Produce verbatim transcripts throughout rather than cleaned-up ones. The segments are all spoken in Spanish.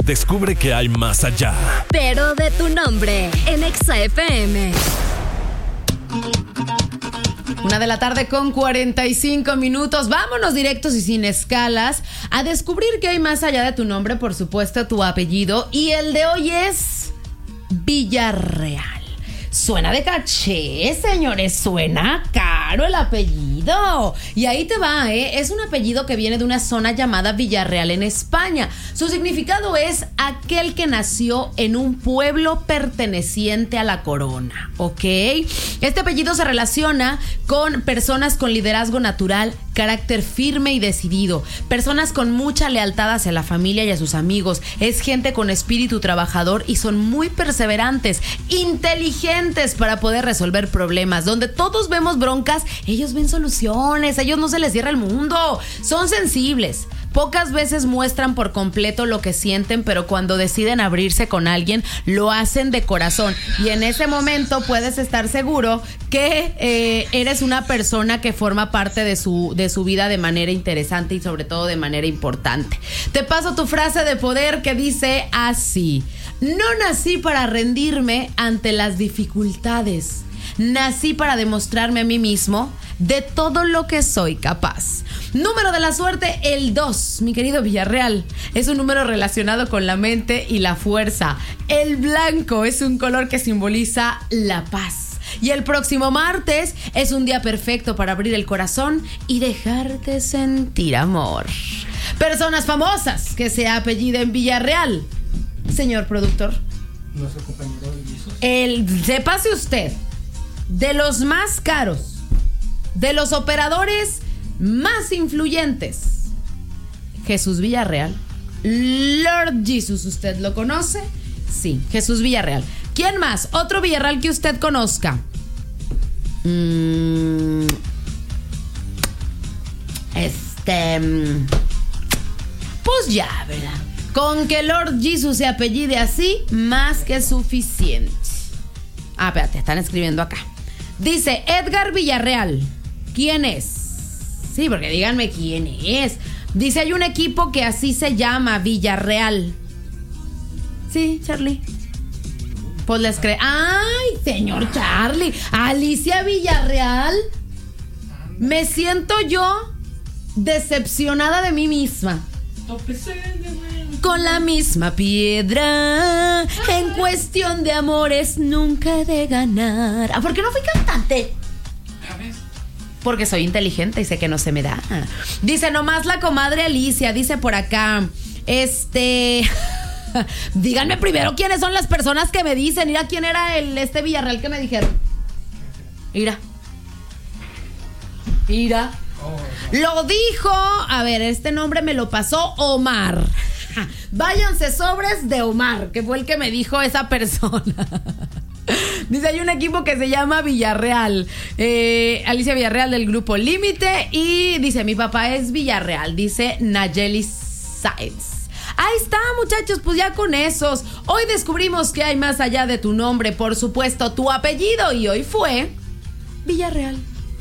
Descubre que hay más allá. Pero de tu nombre, en Exa F M. Una de la tarde con cuarenta y cinco minutos. Vámonos directos y sin escalas a descubrir que hay más allá de tu nombre, por supuesto, tu apellido. Y el de hoy es Villarreal. Suena de caché, señores, suena caro el apellido. Y ahí te va, ¿eh? Es un apellido que viene de una zona llamada Villarreal en España. Su significado es aquel que nació en un pueblo perteneciente a la corona, ¿ok? Este apellido se relaciona con personas con liderazgo natural, carácter firme y decidido, personas con mucha lealtad hacia la familia y a sus amigos. Es gente con espíritu trabajador y son muy perseverantes, inteligentes para poder resolver problemas. Donde todos vemos broncas, ellos ven soluciones. A ellos no se les cierra el mundo. Son sensibles. Pocas veces muestran por completo lo que sienten, pero cuando deciden abrirse con alguien, lo hacen de corazón. Y en ese momento puedes estar seguro que eh, eres una persona que forma parte de su, de su vida de manera interesante y sobre todo de manera importante. Te paso tu frase de poder que dice así: no nací para rendirme ante las dificultades. Nací para demostrarme a mí mismo de todo lo que soy capaz. Número de la suerte, el dos, mi querido Villarreal. Es un número relacionado con la mente y la fuerza. El blanco es un color que simboliza la paz. Y el próximo martes es un día perfecto para abrir el corazón y dejarte sentir amor. Personas famosas que se apelliden Villarreal. Señor productor. Nuestro compañero Jesus. El, sépase usted, de los más caros, de los operadores más influyentes, Jesús Villarreal. Lord Jesus, ¿usted lo conoce? Sí, Jesús Villarreal. ¿Quién más? Otro Villarreal que usted conozca. Mm, este... Pues ya, ¿verdad? Con que Lord Jesus se apellide así, más que suficiente. Ah, espérate, están escribiendo acá. Dice Edgar Villarreal. ¿Quién es? Sí, porque díganme quién es. Dice, hay un equipo que así se llama, Villarreal. Sí, Charlie. Pues les cree. ¡Ay, señor Charlie! Alicia Villarreal. Me siento yo decepcionada de mí misma. Con la misma piedra, en cuestión de amores nunca he de ganar. ¿Ah, por qué no fui cantante? Porque soy inteligente y sé que no se me da. Dice nomás la comadre Alicia, dice por acá, este... díganme primero quiénes son las personas que me dicen. Mira quién era el este Villarreal que me dijeron. Mira. Mira. Lo dijo, a ver, este nombre me lo pasó Omar. Váyanse sobres de Omar, que fue el que me dijo esa persona. Dice, hay un equipo que se llama Villarreal. eh, Alicia Villarreal del grupo Límite. Y dice, mi papá es Villarreal. Dice Nayeli Sáenz. Ahí está, muchachos, pues ya con esos. Hoy descubrimos que hay más allá de tu nombre, por supuesto, tu apellido. Y hoy fue Villarreal.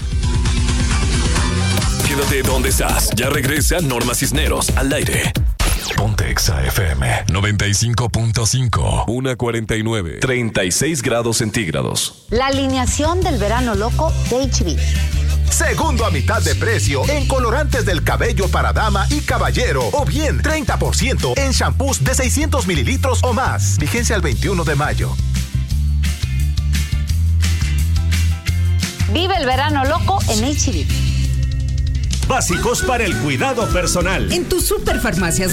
Quédate donde estás. Ya regresa Norma Cisneros al aire. Ponte Exa F M noventa y cinco punto cinco. una cuarenta y nueve. treinta y seis grados centígrados. La alineación del verano loco de H B. Segundo a mitad de precio en colorantes del cabello para dama y caballero. O bien treinta por ciento en shampoos de seiscientos mililitros o más. Vigencia el veintiuno de mayo. Vive el verano loco en H B. Básicos para el cuidado personal. En tus superfarmacias